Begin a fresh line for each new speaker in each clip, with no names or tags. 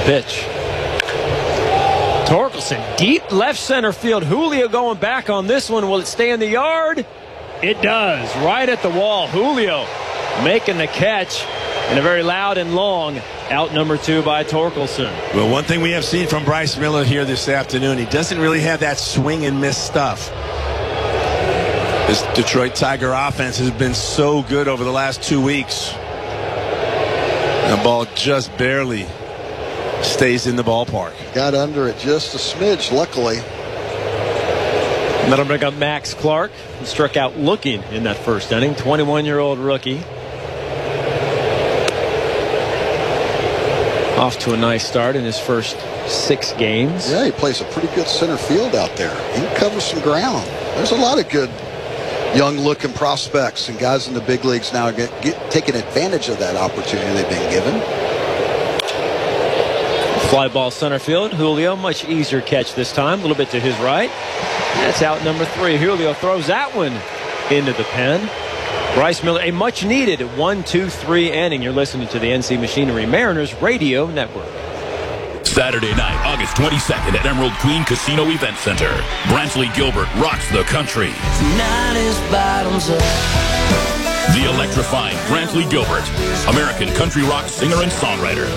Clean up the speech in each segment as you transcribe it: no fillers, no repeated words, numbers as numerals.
pitch. Torkelson, deep left center field. Julio going back on this one. Will it stay in the yard? It does. Right at the wall. Julio making the catch. And a very loud and long out number 2 by Torkelson.
Well, one thing we have seen from Bryce Miller here this afternoon, he doesn't really have that swing and miss stuff. This Detroit Tiger offense has been so good over the last 2 weeks. The ball just barely stays in the ballpark.
Got under it just a smidge, luckily.
That'll bring up Max Clark, who struck out looking in that first inning. 21-year-old rookie. Off to a nice start in his first 6 games.
Yeah, he plays a pretty good center field out there. He covers some ground. There's a lot of good young-looking prospects and guys in the big leagues now taking advantage of that opportunity they've been given.
Fly ball center field. Julio, much easier catch this time. A little bit to his right. That's out number 3. Julio throws that one into the pen. Bryce Miller, a much-needed 1-2-3 inning. You're listening to the NC Machinery Mariners Radio Network.
Saturday night, August 22nd at Emerald Queen Casino Event Center. Brantley Gilbert rocks the country. The electrifying Brantley Gilbert, American country rock singer and songwriter.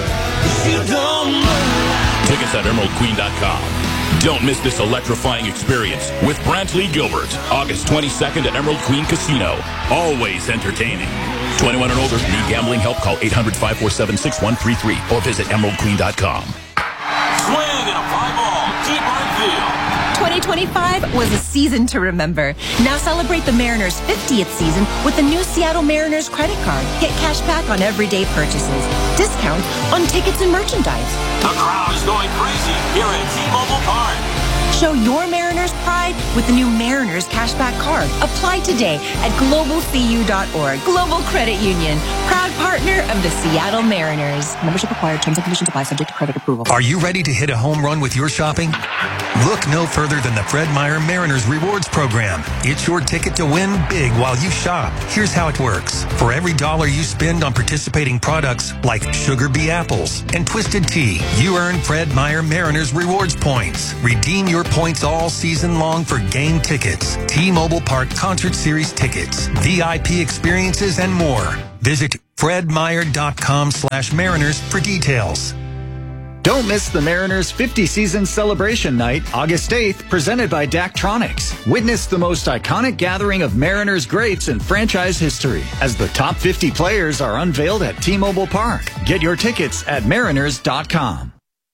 Tickets at emeraldqueen.com. Don't miss this electrifying experience with Brantley Gilbert, August 22nd at Emerald Queen Casino. Always entertaining. 21 and older. Need gambling help? Call 800-547-6133 or visit emeraldqueen.com.
Swing and a fly ball. Deep right field.
2025 was a season to remember. Now celebrate the Mariners' 50th season with the new Seattle Mariners credit card. Get cash back on everyday purchases. Discounts on tickets and merchandise.
The crowd is going crazy here at T-Mobile Park.
Show your Mariners pride with the new Mariners Cashback Card. Apply today at globalcu.org. Global Credit Union, proud partner of the Seattle Mariners. Membership required. Terms and conditions apply. Subject to credit approval.
Are you ready to hit a home run with your shopping? Look no further than the Fred Meyer Mariners Rewards Program. It's your ticket to win big while you shop. Here's how it works. For every $1 you spend on participating products like Sugar Bee Apples and Twisted Tea, you earn Fred Meyer Mariners Rewards points. Redeem your points all season long for game tickets, T-Mobile Park Concert Series tickets, VIP experiences, and more. Visit fredmeyer.com/Mariners for details.
Don't miss the Mariners 50-season celebration night, August 8th, presented by Daktronics. Witness the most iconic gathering of Mariners greats in franchise history as the top 50 players are unveiled at T-Mobile Park. Get your tickets at mariners.com.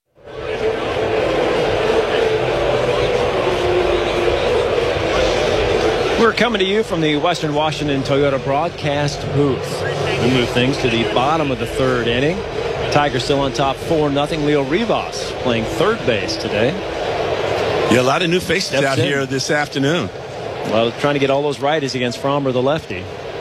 We're coming to you from the Western Washington Toyota broadcast booth. We move things to the bottom of the 3rd inning. Tigers still on top 4-0. Leo Rivas playing third base today.
Yeah, a lot of new faces out here this afternoon.
Well, trying to get all those righties against Framber, the lefty.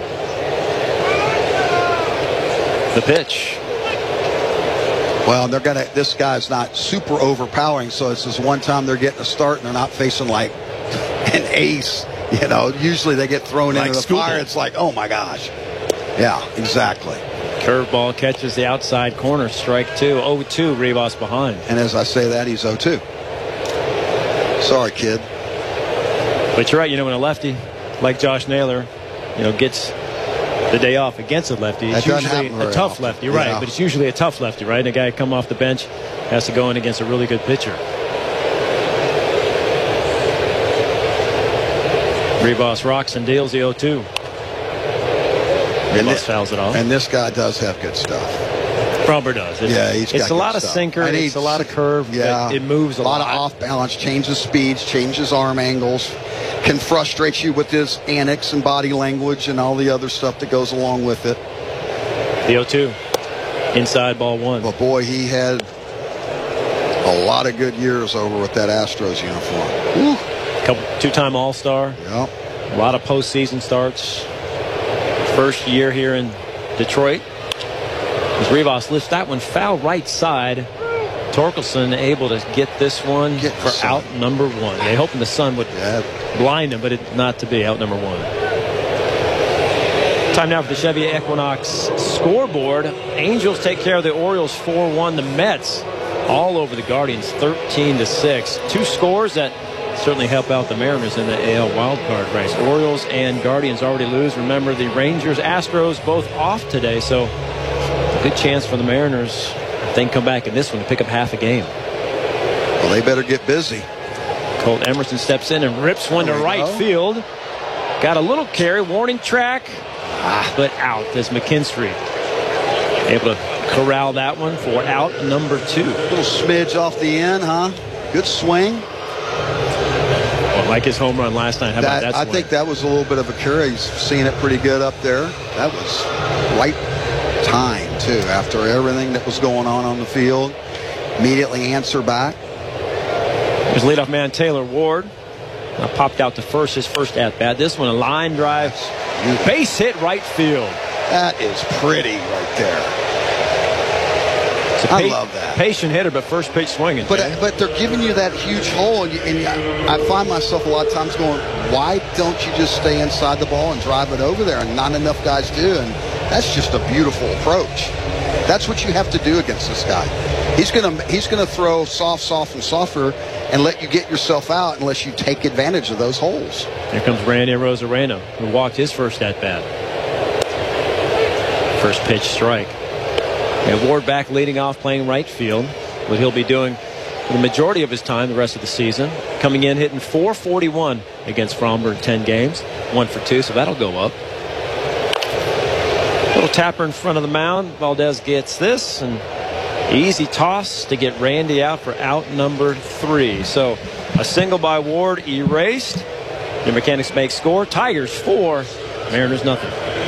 The pitch.
Well, this guy's not super overpowering, so it's this one time they're getting a start and they're not facing like an ace. You know, usually they get thrown into the fire. It's like, oh my gosh. Yeah, exactly.
Curveball catches the outside corner. Strike 2. 0-2. Rivas behind.
And as I say that, he's 0-2. Sorry, kid.
But you're right. You know, when a lefty like Josh Naylor, gets the day off against a lefty, it's usually a tough lefty, right? Yeah. But it's usually a tough lefty, right? And a guy come off the bench has to go in against a really good pitcher. Rivas rocks and deals the 0-2. Rivas fouls it off.
And this guy does have good stuff.
Framber does. It's a lot of sinker. It's a lot of curve.
Yeah.
It moves a lot.
A lot of off balance, changes speeds, changes arm angles, can frustrate you with his antics and body language and all the other stuff that goes along with it.
The 0-2. Inside ball 1.
But boy, he had a lot of good years over with that Astros uniform. Woo.
Two-time All-Star.
Yep.
A lot of postseason starts. First year here in Detroit. As Rivas lifts that one foul right side. Torkelson able to get this one for out number 1. They hoping the sun would blind him, but it not to be. Out number 1. Time now for the Chevy Equinox scoreboard. Angels take care of the Orioles 4-1. The Mets all over the Guardians, 13-6. Two scores that certainly help out the Mariners in the AL wildcard race. Orioles and Guardians already lose. Remember, the Rangers, Astros both off today, so a good chance for the Mariners if they can come back in this one to pick up half a game.
Well, they better get busy.
Colt Emerson steps in and rips one to right field. Got a little carry, warning track, but out as McKinstry able to corral that one for out number 2.
Little smidge off the end, huh? Good swing.
Well, like his home run last night. How about that swing?
I think that was a little bit of a carry. He's seeing it pretty good up there. That was right time, too, after everything that was going on the field. Immediately answer back.
There's leadoff man Taylor Ward. Popped out to first, his first at-bat. This one, a line drive. Base hit right field.
That is pretty right there. I love that.
Patient hitter, but first pitch swinging.
But they're giving you that huge hole, and I find myself a lot of times going, why don't you just stay inside the ball and drive it over there? And not enough guys do, and that's just a beautiful approach. That's what you have to do against this guy. He's gonna throw soft, and softer, and let you get yourself out unless you take advantage of those holes.
Here comes Randy Arozarena, who walked his first at bat. First pitch strike. And Ward back leading off, playing right field, what he'll be doing for the majority of his time the rest of the season. Coming in hitting .441 against Fromber in 10 games, 1 for 2, so that'll go up. Little tapper in front of the mound. Valdez gets this, and easy toss to get Randy out for out number 3. So a single by Ward erased. Your Mechanics make score. Tigers 4, Mariners nothing.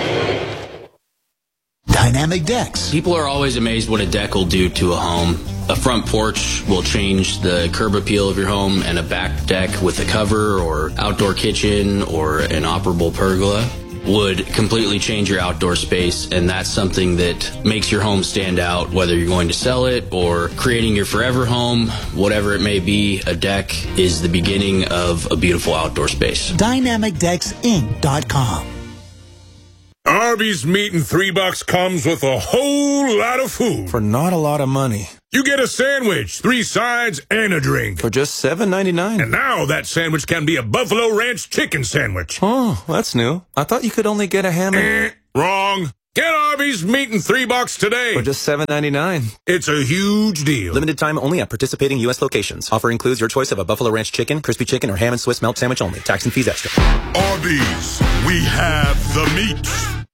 Dynamic decks.
People are always amazed what a deck will do to a home. A front porch will change the curb appeal of your home, and a back deck with a cover or outdoor kitchen or an operable pergola would completely change your outdoor space, and that's something that makes your home stand out, whether you're going to sell it or creating your forever home, whatever it may be. A deck is the beginning of a beautiful outdoor space.
DynamicDecksInc.com.
Arby's meat and $3 comes with a whole lot of food
for not a lot of money.
You get a sandwich, 3 sides, and a drink
for just $7.99.
And now that sandwich can be a Buffalo Ranch chicken sandwich.
Oh, that's new. I thought you could only get a ham and...
Wrong. Get Arby's meat and $3 today
for just $7.99.
It's a huge deal.
Limited time only at participating U.S. locations. Offer includes your choice of a Buffalo Ranch chicken, crispy chicken, or ham and Swiss melt sandwich only. Tax and fees extra.
Arby's, we have the meat.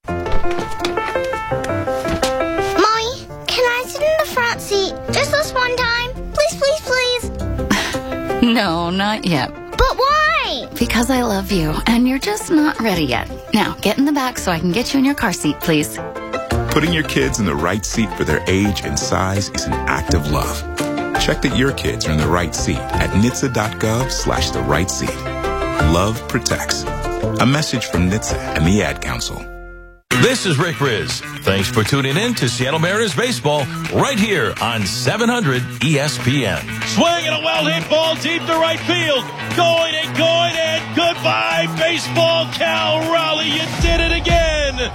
Mommy, can I sit in the front seat just this one time? Please, please, please.
No, not yet.
But why?
Because I love you, and you're just not ready yet. Now, get in the back so I can get you in your car seat, please.
Putting your kids in the right seat for their age and size is an act of love. Check that your kids are in the right seat at NHTSA.gov/the right seat. Love protects. A message from NHTSA and the Ad Council.
This is Rick Riz. Thanks for tuning in to Seattle Mariners baseball right here on 700 ESPN.
Swing and a well-hit ball deep to right field. Going and goodbye, baseball. Cal Raleigh, you did it again.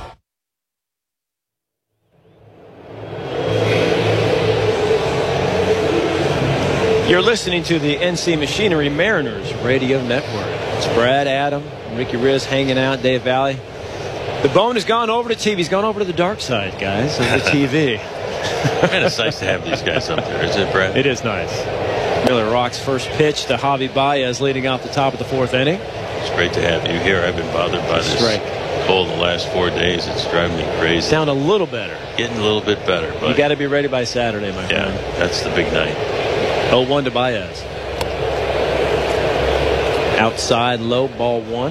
You're listening to the NC Machinery Mariners Radio Network. It's Brad, Adam, Ricky Riz hanging out, Dave Valley. The bone has gone over to TV. He's gone over to the dark side, guys, of the TV.
Man, it's nice to have these guys up there, isn't it, Brad?
It is nice. Miller Rock's first pitch to Javi Baez leading off the top of the 4th inning.
It's great to have you here. I've been bothered by this cold the last 4 days. It's driving me crazy.
Sound a little better.
Getting a little bit better. But
you got to be ready by Saturday, my friend.
Yeah, that's the big night.
0-1 to Baez. Outside low, ball 1.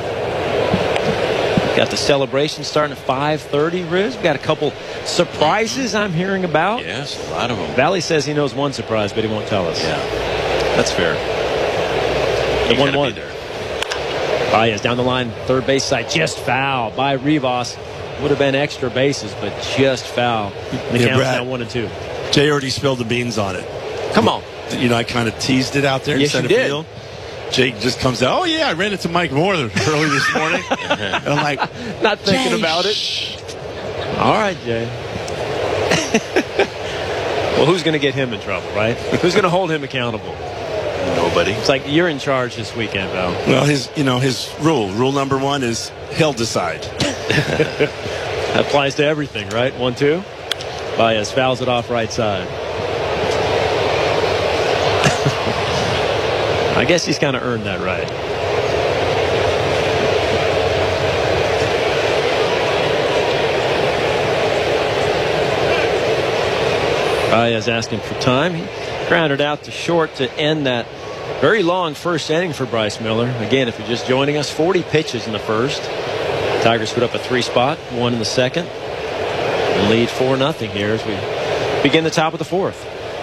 Got the celebration starting at 5:30, Riz. We've got a couple surprises I'm hearing about.
Yes, a lot of them.
Valley says he knows one surprise, but he won't tell us.
Yeah,
that's fair. The 1-1. Baez down the line, third base side, just foul by Rivas. Would have been extra bases, but just foul. The count's now 1-2.
Jay already spilled the beans on it.
Come on.
You know, I kind of teased it out there in center field. Jake just comes out, oh, yeah, I ran into Mike Moore early this morning. And I'm like,
not thinking about it. All right, Jay. Well, who's going to get him in trouble, right? Who's going to hold him accountable?
Nobody.
It's like you're in charge this weekend, Val.
Well, his rule number one is he'll decide.
That applies to everything, right? 1-2. Baez fouls it off right side. I guess he's kind of earned that right. Baez asking for time. He grounded out to short to end that very long first inning for Bryce Miller. Again, if you're just joining us, 40 pitches in the first. Tigers put up a 3-spot, 1 in the second, and lead 4-0 here as we begin the top of the fourth.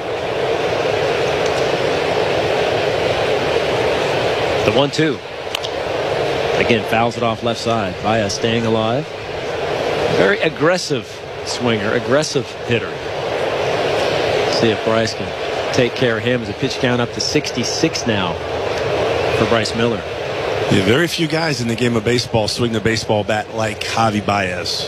The 1-2. Again, fouls it off left side. Baez staying alive. Very aggressive swinger, aggressive hitter. See if Bryce can take care of him as a pitch count up to 66 now for Bryce Miller.
Yeah, very few guys in the game of baseball swing the baseball bat like Javi Baez.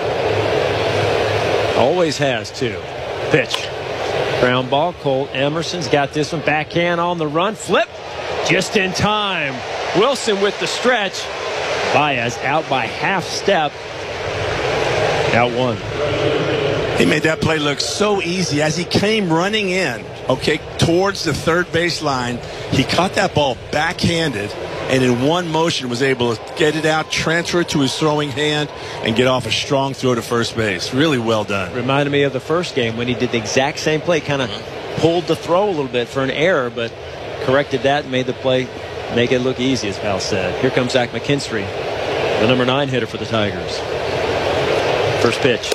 Always has, too. Pitch. Ground ball. Cole Emerson's got this one. Backhand on the run. Flip. Just in time. Wilson with the stretch. Baez out by half step. Out 1.
He made that play look so easy as he came running in, towards the third base line. He caught that ball backhanded and in one motion was able to get it out, transfer it to his throwing hand, and get off a strong throw to first base. Really well done.
Reminded me of the first game when he did the exact same play. Kind of pulled the throw a little bit for an error, but corrected that and made the play make it look easy, as Val said. Here comes Zach McKinstry, the number 9 hitter for the Tigers. First pitch.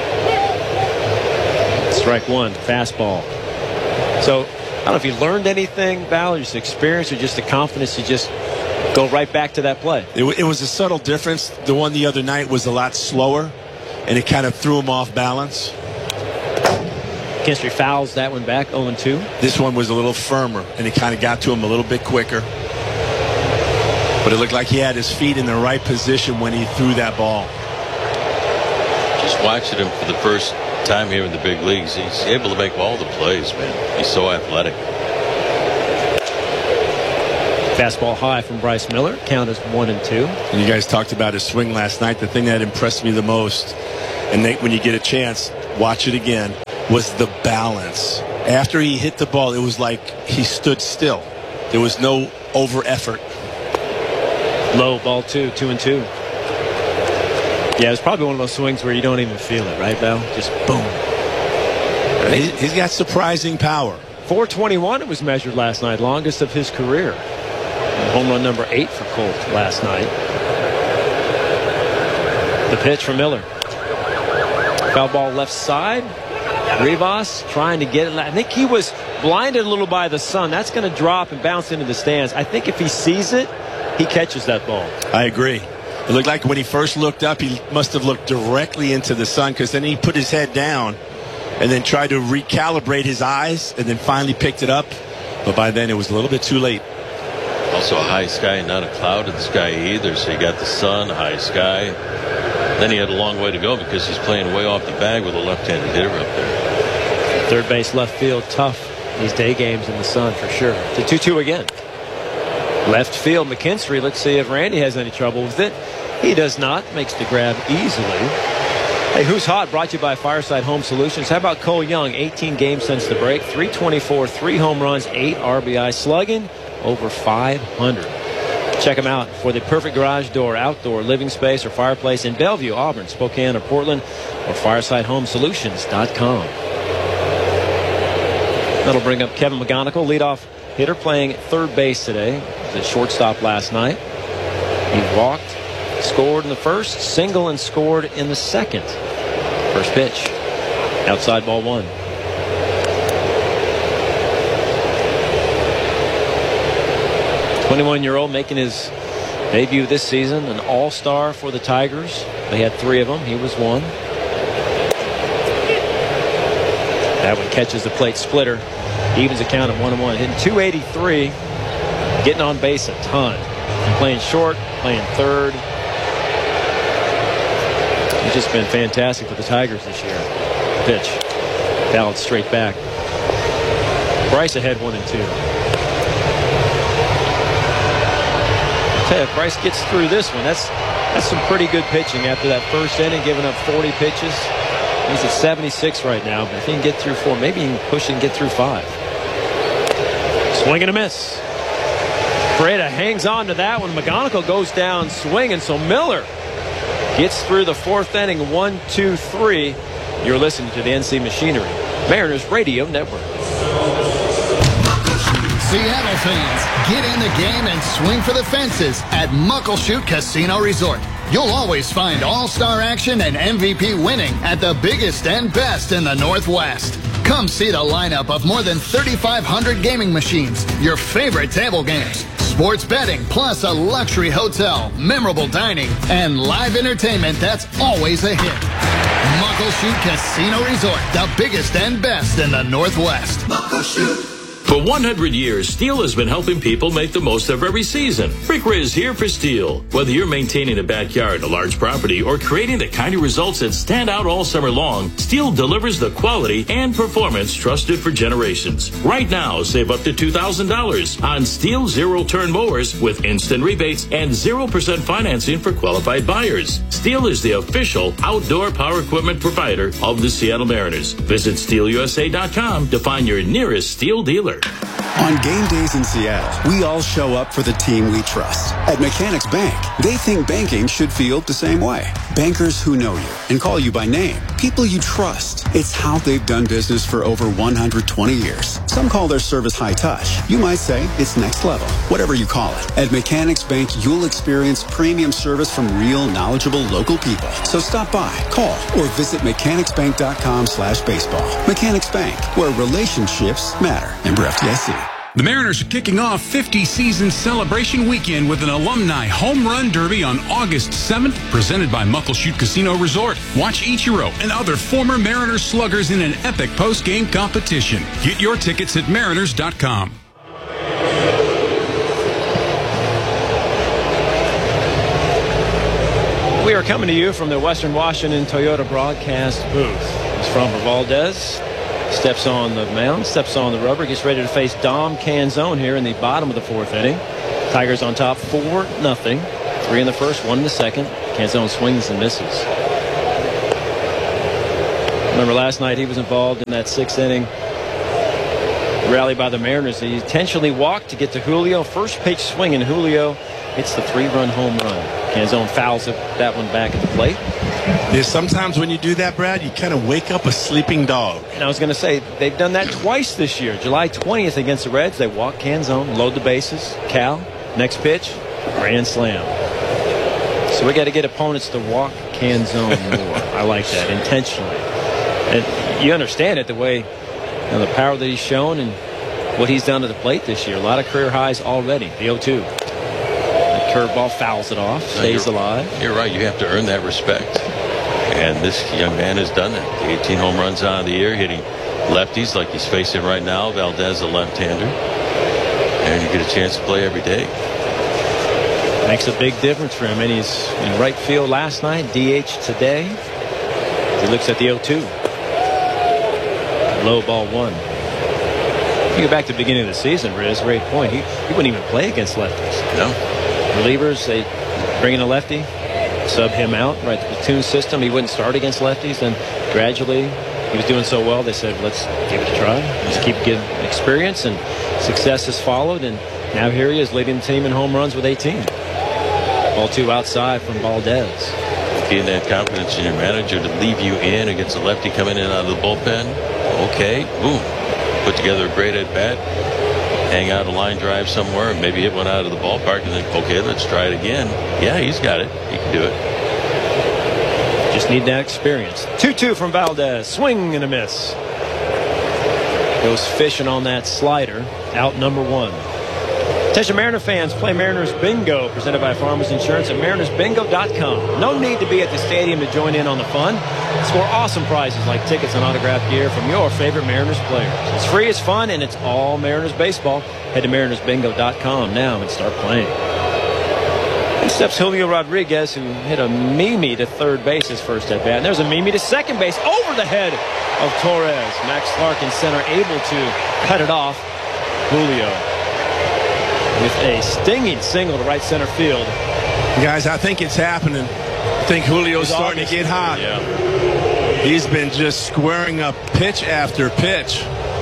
Strike 1, fastball. So, I don't know if you learned anything, Val, or just experience, or just the confidence to just go right back to that play.
It was a subtle difference. The one the other night was a lot slower, and it kind of threw him off balance.
McKinstry fouls that one back, 0-2.
This one was a little firmer, and it kind of got to him a little bit quicker. But it looked like he had his feet in the right position when he threw that ball.
Just watching him for the first time here in the big leagues, he's able to make all the plays, man. He's so athletic.
Fastball high from Bryce Miller. Count is 1-2.
And you guys talked about his swing last night. The thing that impressed me the most, and Nate, when you get a chance, watch it again, was the balance. After he hit the ball, it was like he stood still. There was no over effort.
Low, ball 2, 2-2. Yeah, it's probably one of those swings where you don't even feel it, right, Val? Just boom.
He's got surprising power.
421 it was measured last night, longest of his career. Home run number 8 for Colt last night. The pitch from Miller. Foul ball left side. Rivas trying to get it. I think he was blinded a little by the sun. That's going to drop and bounce into the stands. I think if he sees it, he catches that ball.
I agree. It looked like when he first looked up, he must have looked directly into the sun, because then he put his head down and then tried to recalibrate his eyes and then finally picked it up. But by then it was a little bit too late.
Also a high sky, not a cloud in the sky either. So you got the sun, high sky. Then he had a long way to go because he's playing way off the bag with a left-handed hitter up there.
Third base, left field, tough these day games in the sun for sure. To 2-2 again. Left field, McKinstry. Let's see if Randy has any trouble with it. He does not. Makes the grab easily. Hey, Who's Hot brought to you by Fireside Home Solutions. How about Cole Young? 18 games since the break. 324, 3 home runs, 8 RBI, slugging over 500. Check them out for the perfect garage door, outdoor, living space, or fireplace in Bellevue, Auburn, Spokane, or Portland, or FiresideHomeSolutions.com. That'll bring up Kevin McGonigal, leadoff hitter, playing third base today. He was at shortstop last night. He walked, scored in the first, single and scored in the second. First pitch, outside ball 1. The 21-year-old making his debut this season, an all-star for the Tigers. They had 3 of them. He was one. That one catches the plate splitter. Evens a count at 1-1. Hitting .283. Getting on base a ton. And playing short, playing third. He's just been fantastic for the Tigers this year. Pitch. Fouled straight back. Bryce ahead 1-2. I'll tell you, if Bryce gets through this one, that's some pretty good pitching after that first inning, giving up 40 pitches. He's at 76 right now, but if he can get through 4, maybe he can push and get through 5. Swing and a miss. Breda hangs on to that one. McGonigal goes down swinging, so Miller gets through the 4th inning. 1-2-3. You're listening to the NC Machinery Mariners Radio Network.
Seattle fans, get in the game and swing for the fences at Muckleshoot Casino Resort. You'll always find all-star action and MVP winning at the biggest and best in the Northwest. Come see the lineup of more than 3,500 gaming machines, your favorite table games, sports betting, plus a luxury hotel, memorable dining, and live entertainment that's always a hit. Muckleshoot Casino Resort, the biggest and best in the Northwest. Muckleshoot.
For 100 years, Steel has been helping people make the most of every season. Rick Riz here for Steel. Whether you're maintaining a backyard, a large property, or creating the kind of results that stand out all summer long, Steel delivers the quality and performance trusted for generations. Right now, save up to $2,000 on Steel zero-turn mowers with instant rebates and 0% financing for qualified buyers. Steel is the official outdoor power equipment provider of the Seattle Mariners. Visit SteelUSA.com to find your nearest Steel dealer.
On game days in Seattle, we all show up for the team we trust. At Mechanics Bank, they think banking should feel the same way. Bankers who know you and call you by name. People you trust. It's how they've done business for over 120 years. Some call their service high touch. You might say it's next level. Whatever you call it. At Mechanics Bank, you'll experience premium service from real, knowledgeable local people. So stop by, call, or visit mechanicsbank.com/baseball. Mechanics Bank, where relationships matter. Member FDIC.
The Mariners are kicking off 50 season celebration weekend with an alumni home run derby on August 7th, presented by Muckleshoot Casino Resort. Watch Ichiro and other former Mariners sluggers in an epic post-game competition. Get your tickets at mariners.com.
We are coming to you from the Western Washington Toyota broadcast booth. It's Framber Valdez. Steps on the mound, steps on the rubber, gets ready to face Dom Canzone here in the bottom of the 4th inning. Tigers on top 4-0. 3 in the first, 1 in the second. Canzone swings and misses. Remember last night he was involved in that 6th inning rally by the Mariners. He intentionally walked to get to Julio. First pitch swing, and Julio hits the 3-run home run. Canzone fouls that one back at the plate.
There's sometimes when you do that, Brad, you kind of wake up a sleeping dog.
And I was going to say, they've done that twice this year. July 20th against the Reds, they walk Canzone, load the bases. Cal, next pitch, grand slam. So we got to get opponents to walk Canzone more. I like that, intentionally. And you understand it, the way, the power that he's shown and what he's done to the plate this year. A lot of career highs already. The 0-2. Curveball fouls it off, stays alive.
You're right. You have to earn that respect. And this young man has done that. The 18 home runs out of the year, hitting lefties like he's facing right now. Valdez, a left-hander. And you get a chance to play every day.
Makes a big difference for him. And he's in right field last night, DH today. He looks at the 0-2. Low ball 1. You go back to the beginning of the season, Riz, great point. He wouldn't even play against lefties.
No.
Relievers, they bring in a lefty, sub him out, right? The platoon system, he wouldn't start against lefties. Then gradually, he was doing so well, they said, let's give it a try. Let's keep getting experience, and success has followed. And now here he is leading the team in home runs with 18. Ball 2 outside from Valdez.
Getting that confidence in your manager to leave you in against a lefty coming in out of the bullpen. Okay, boom. Put together a great at-bat. Hang out a line drive somewhere and maybe hit one out of the ballpark and then, okay, let's try it again. Yeah, he's got it. He can do it.
Just need that experience. 2-2 from Valdez. Swing and a miss. Goes fishing on that slider. Out number 1. Attention Mariner fans, play Mariners Bingo, presented by Farmers Insurance at marinersbingo.com. No need to be at the stadium to join in on the fun. Score awesome prizes like tickets and autographed gear from your favorite Mariners players. It's free, it's fun, and it's all Mariners baseball. Head to marinersbingo.com now and start playing. And steps Julio Rodriguez, who hit a Mimi to third base his first at bat. And there's a Mimi to second base over the head of Torres. Max Clark in center, able to cut it off. Julio with a stinging single to right center field.
Guys, I think it's happening. I think Julio's starting to get hot.
Yeah.
He's been just squaring up pitch after pitch.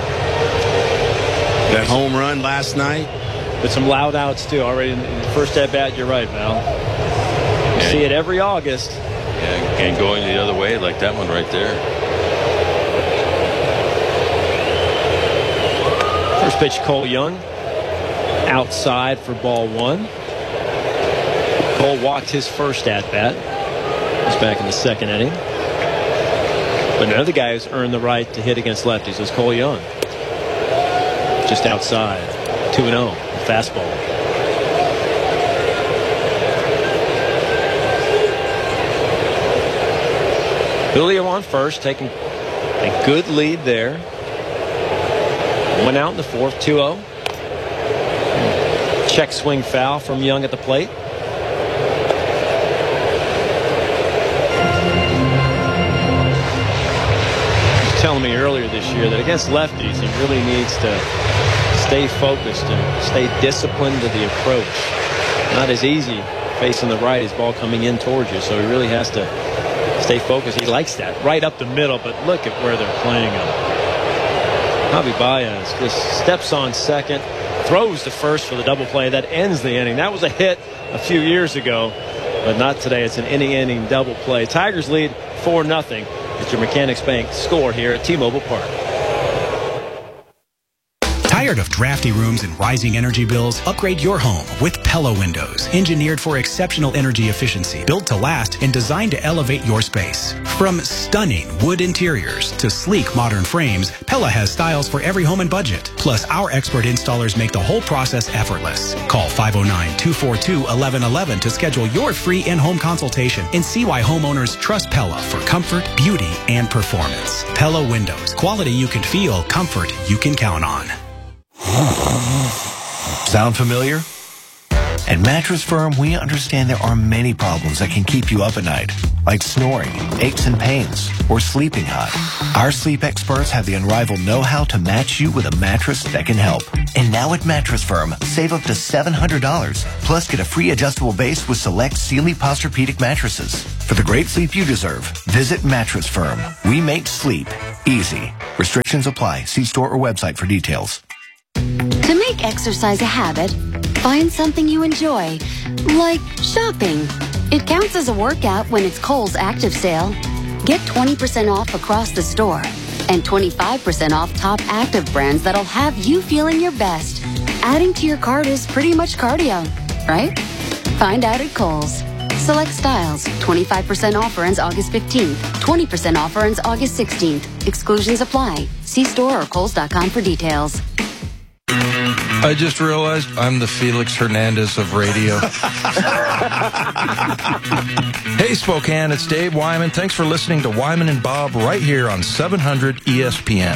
That home run last night.
With some loud outs, too, already in the first at-bat. You're right, Val. You see it every August.
Yeah, and going the other way like that one right there.
First pitch, Cole Young. Outside for ball one. Cole walked his first at-bat. He's back in the second inning. But another guy who's earned the right to hit against lefties is Cole Young. Just outside. 2-0. Fastball. Julio on first, taking a good lead there. One out in the fourth, 2-0. Check swing foul from Young at the plate. Telling me earlier this year that against lefties he really needs to stay focused and stay disciplined to the approach. Not as easy facing the right, ball coming in towards you, so he really has to stay focused. He likes that right up the middle, but look at where they're playing him. Javi Baez just steps on second, throws to first for the double play that ends the inning. That was a hit a few years ago, but not today. It's an inning double play. Tigers lead 4-0. It's your Mechanics Bank score here at T-Mobile Park.
Tired of drafty rooms and rising energy bills? Upgrade your home with Pella Windows. Engineered for exceptional energy efficiency, built to last, and designed to elevate your space. From stunning wood interiors to sleek modern frames, Pella has styles for every home and budget. Plus, our expert installers make the whole process effortless. Call 509-242-1111 to schedule your free in-home consultation and see why homeowners trust Pella for comfort, beauty, and performance. Pella Windows. Quality you can feel, comfort you can count on.
Sound familiar? At Mattress Firm, we understand there are many problems that can keep you up at night, like snoring, aches and pains, or sleeping hot. Our sleep experts have the unrivaled know-how to match you with a mattress that can help. And now at Mattress Firm, save up to $700, plus get a free adjustable base with select Sealy Posturepedic mattresses. For the great sleep you deserve, visit Mattress Firm. We make sleep easy. Restrictions apply. See store or website for details.
To make exercise a habit, find something you enjoy, like shopping. It counts as a workout when it's Kohl's Active Sale. Get 20% off across the store and 25% off top active brands that'll have you feeling your best. Adding to your cart is pretty much cardio, right? Find out at Kohl's. Select styles. 25% offer ends August 15th. 20% offer ends August 16th. Exclusions apply. See store or Kohls.com for details.
I just realized I'm the Felix Hernandez of radio. Hey, Spokane, it's Dave Wyman. Thanks for listening to Wyman and Bob right here on 700 ESPN.